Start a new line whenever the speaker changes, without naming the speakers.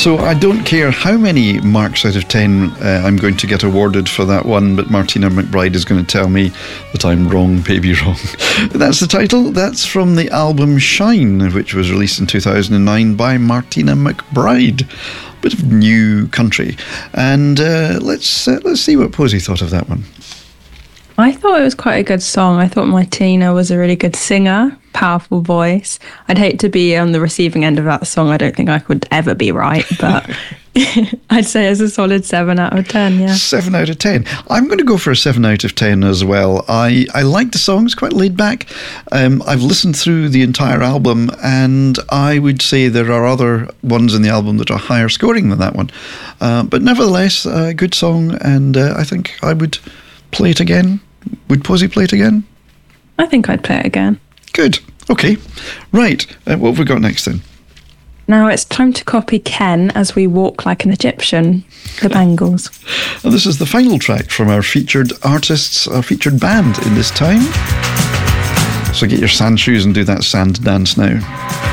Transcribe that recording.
So I don't care how many marks out of 10 I'm going to get awarded for that one, but Martina McBride is going to tell me that I'm wrong, baby, wrong. That's the title. That's from the album Shine, which was released in 2009 by Martina McBride. Bit of new country. And let's see what Posey thought of that one.
I thought it was quite a good song. I thought Martina was a really good singer, powerful voice. I'd hate to be on the receiving end of that song. I don't think I could ever be right, but I'd say it's a solid 7 out of 10, yeah.
7 out of 10. I'm going to go for a 7 out of 10 as well. I like the song. It's quite laid back. I've listened through the entire album, and I would say there are other ones in the album that are higher scoring than that one. But nevertheless, a good song, and I think I would play it again. Would Posey play it again?
I think I'd play it again.
Good. Okay. Right. What have we got next then?
Now it's time to copy Ken as we walk like an Egyptian, the Bangles.
And this is the final track from our featured artists, our featured band in this time. So get your sand shoes and do that sand dance now.